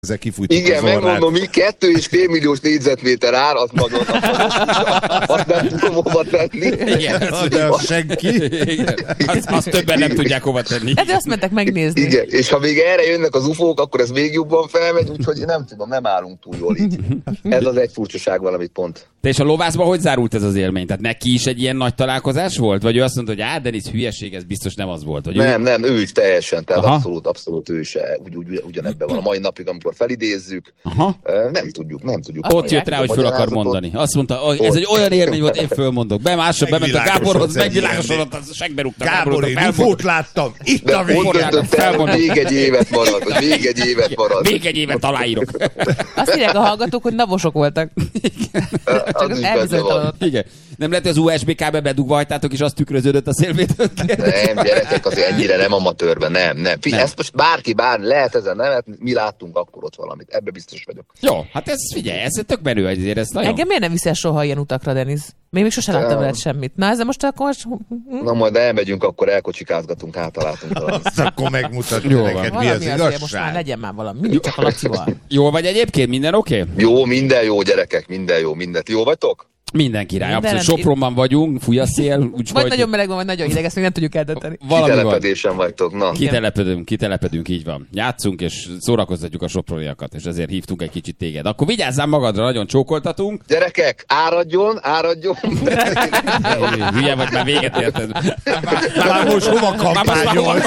ezzel kifújtuk igen, az orrát. megmondom, 2,5 milliós négyzetméter ár, azt magad, azt nem tudom hova tenni. Igen, senki. azt többen nem tudják hova tenni. Hát azt mentek megnézni. Igen, és ha még erre jönnek az ufók, akkor ez még jobban felmegy, úgyhogy nem tudom, nem állunk túl jól így. Ez az egy furcsaság valamit pont. De és a lovászban hogy zárult ez az élmény? Tehát neki is egy ilyen nagy találkozás volt? Vagy ő azt mondta, hogy Denis, hülyeség, ez biztos nem az volt? Vagy Nem, ő is teljesen, tehát aha, abszolút ő is ugyanebben van a mai napig, amikor felidézzük. Aha. Nem tudjuk. Ott jött rá, hogy föl akar mondani. Azt mondta, ez egy olyan élmény volt, én fölmondok. Bement a Gáborhoz, megvilágosodott, az segbe rúgta. Gábor, én ufót láttam. Itt a végén. Még egy évet marad. Még egy évet aláírok. Azt írják a hallgatók, hogy navosok voltak. Csak elbizonytalanodott. Igen. Nem lehet, hogy az USB kábel bedugva hagytátok, és azt tükröződött a szélvétől? Nem, gyerekek, azért ennyire nem amatőrben, nem. Ezt most bárki lehet ezen nevet, mi láttunk akkor ott valamit, ebbe biztos vagyok. Jó, hát ez figyelj, ez tök menő azért, ez nagyon. Engem miért nem viszel soha ilyen utakra, Denis? Még sosem láttam veled semmit. Na, ezzel most akkor... Na majd elmegyünk, akkor elkocsikázgatunk, találtunk valamit. Azt akkor megmutatja neked, mi az igazság. Most már legyen már valami, mindig csak a Lacival. Jó vagy egyébként? Minden oké? Jó, minden jó, gyerekek, minden jó, mindent. Jó vagytok? Minden király, abszolút. Sopronban vagyunk, fúj a szél, úgyhogy... Vagy nagyon meleg van, vagy nagyon hideg, ezt még nem tudjuk eldönteni. Kitelepedésen vagytok, na. Kitelepedünk, így van. Játszunk, és szórakoztatjuk a soproniakat, és ezért hívtunk egy kicsit téged. Akkor vigyázzál magadra, nagyon csókoltatunk. Gyerekek, áradjon! Hülye vagy, már véget érted. Már most hova kampányol?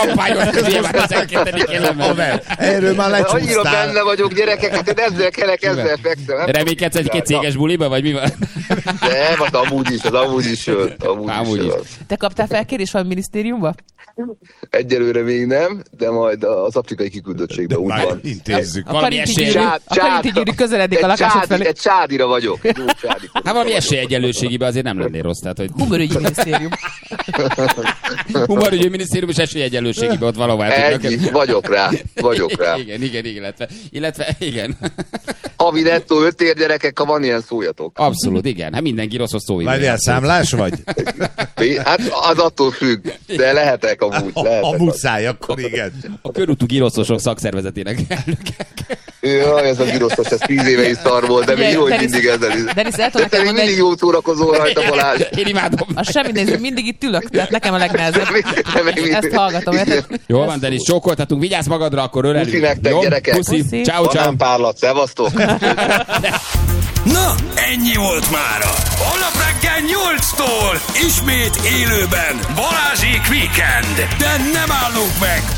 Erről már lecsúsztál. Annyira benne vagyok, gyerekek, hát én ezzel fekszem. Reménykedsz egy-két céges buliba, vagy mi van? Nem, hát amúgy is jön. Te kaptál felkérés valami minisztériumba? Egyelőre még nem, de majd az afrikai kiküldöttségben úgy van. Intézzük. A karinti gyűrű közeledik a lakásod felé. Egy csádira vagyok. Hát valami esélyegyenlőségiben azért nem lennél rossz. Tehát, hogy... Humorügyi minisztérium. Humorügyi minisztérium és esélyegyenlőségiben ott valahol. Vagyok rá. Igen, illetve igen. Havi nettó 5 ér, gyerekek, ha van ilyen, szóljatok. Abszolút, igen. Hát mindenki rossz szói. Várjál, számlás vagy? Hát az attól függ, de lehetek amúgy. A muszáj, akkor igen. A körútú giroszosok szakszervezetének elnöke. Jaj, ez a giroszos, ez 10 éve is szar volt, de még jó, hogy mindig ezzel is. Denis, el tudom neked mondani, mindig jó szórakozol rajta, Balázs. Én imádom. Az semmi néző, mindig itt ülök, tehát nekem a legnehezebb. Ezt hallgatom, érted? Jól van, Denis, csókoltatunk, vigyázz magadra, akkor ölelünk. Puszi nektek, gyerekek. Puszi. Ciao. Banánpárlat, szevasztok. Na, ennyi volt mára. Holnap reggel 8-tól ismét élőben Balázsék Weekend. De nem állunk meg!